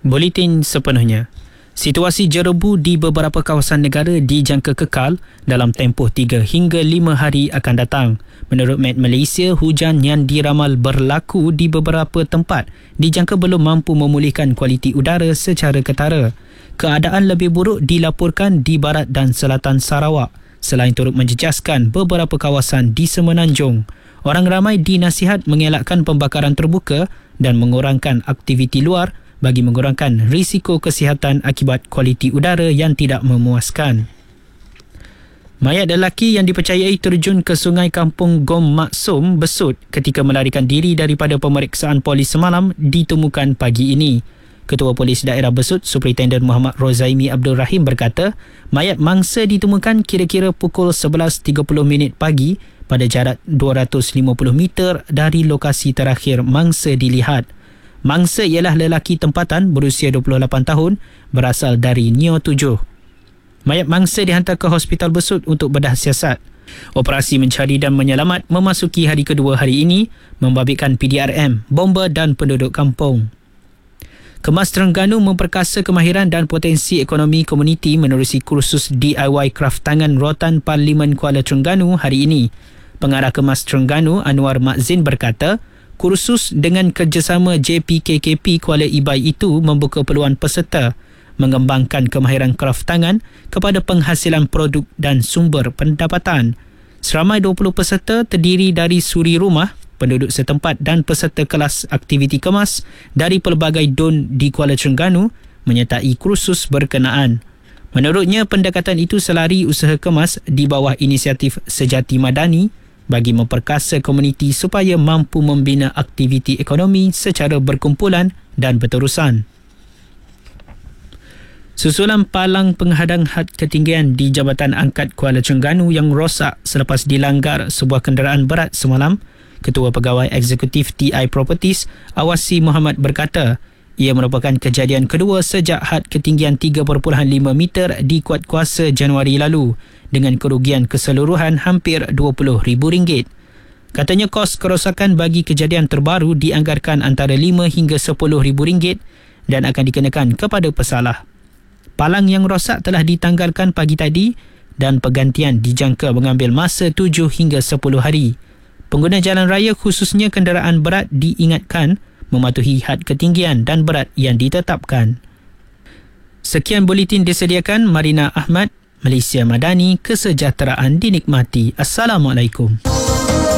Buletin sepenuhnya. Situasi jerebu di beberapa kawasan negara dijangka kekal dalam tempoh 3 hingga 5 hari akan datang. Menurut Met Malaysia, hujan yang diramal berlaku di beberapa tempat dijangka belum mampu memulihkan kualiti udara secara ketara. Keadaan lebih buruk dilaporkan di barat dan selatan Sarawak, selain turut menjejaskan beberapa kawasan di Semenanjung. Orang ramai dinasihat mengelakkan pembakaran terbuka dan mengurangkan aktiviti luar bagi mengurangkan risiko kesihatan akibat kualiti udara yang tidak memuaskan. Mayat lelaki yang dipercayai terjun ke sungai kampung Gom Maksum Besut ketika melarikan diri daripada pemeriksaan polis semalam ditemukan pagi ini. Ketua Polis Daerah Besut, Superintendent Muhammad Rozaimi Abdul Rahim berkata, mayat mangsa ditemukan kira-kira pukul 11.30 pagi pada jarak 250 meter dari lokasi terakhir mangsa dilihat. Mangsa ialah lelaki tempatan berusia 28 tahun berasal dari Neo 7. Mayat mangsa dihantar ke Hospital Besut untuk bedah siasat. Operasi mencari dan menyelamat memasuki hari kedua hari ini membabitkan PDRM, bomba dan penduduk kampung. Kemas Terengganu memperkasa kemahiran dan potensi ekonomi komuniti menerusi kursus DIY kraft tangan rotan Parlimen Kuala Terengganu hari ini. Pengarah Kemas Terengganu Anwar Makzin berkata, kursus dengan kerjasama JPKKP Kuala Ibai itu membuka peluang peserta mengembangkan kemahiran kraft tangan kepada penghasilan produk dan sumber pendapatan. Seramai 20 peserta terdiri dari suri rumah, penduduk setempat dan peserta kelas aktiviti kemas dari pelbagai don di Kuala Terengganu menyertai kursus berkenaan. Menurutnya, pendekatan itu selari usaha kemas di bawah inisiatif Sejati Madani bagi memperkasa komuniti supaya mampu membina aktiviti ekonomi secara berkumpulan dan berterusan. Susulan palang penghadang had ketinggian di Jabatan Angkat Kuala Terengganu yang rosak selepas dilanggar sebuah kenderaan berat semalam, Ketua Pegawai Eksekutif TI Properties Awasi Muhammad berkata, ia merupakan kejadian kedua sejak had ketinggian 3.5 meter dikuat kuasa Januari lalu dengan kerugian keseluruhan hampir RM20,000. Katanya kos kerosakan bagi kejadian terbaru dianggarkan antara RM5 hingga RM10,000 dan akan dikenakan kepada pesalah. Palang yang rosak telah ditanggalkan pagi tadi dan pergantian dijangka mengambil masa 7 hingga 10 hari. Pengguna jalan raya khususnya kenderaan berat diingatkan mematuhi had ketinggian dan berat yang ditetapkan. Sekian buletin disediakan Marina Ahmad, Malaysia Madani, kesejahteraan dinikmati. Assalamualaikum.